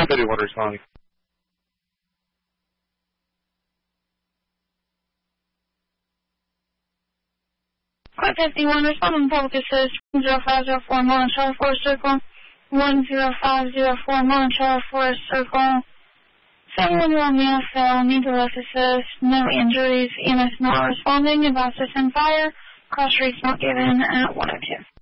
551 responding. 551 responding, focuses 10504 Mullen Charlie 4 circle, 10504 Mullen Charlie 4 circle, 711 male cell, need to assist, no injuries, EMS not responding, advise to send fire, cross reach not given at 102.